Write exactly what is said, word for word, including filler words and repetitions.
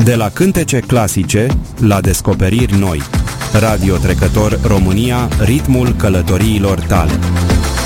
De la cântece clasice la descoperiri noi. Radio Trecător România, ritmul călătoriilor tale.